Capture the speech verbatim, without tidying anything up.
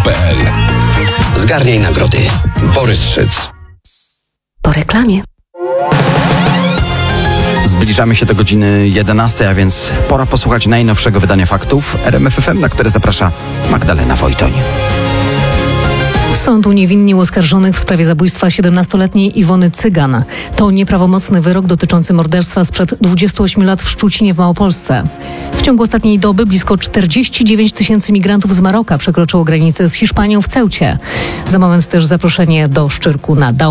kropka p l. Zgarnij nagrody. Borys Szyc. Po reklamie. Zbliżamy się do godziny jedenastej, a więc pora posłuchać najnowszego wydania faktów R M F F M, na które zaprasza Magdalena Wojtoń. Sąd uniewinnił oskarżonych w sprawie zabójstwa siedemnastoletniej Iwony Cygan. To nieprawomocny wyrok dotyczący morderstwa sprzed dwudziestu ośmiu lat w Szczucinie w Małopolsce. W ciągu ostatniej doby blisko czterdzieści dziewięć tysięcy migrantów z Maroka przekroczyło granicę z Hiszpanią w Ceucie. Za moment też zaproszenie do Szczyrku na Dał.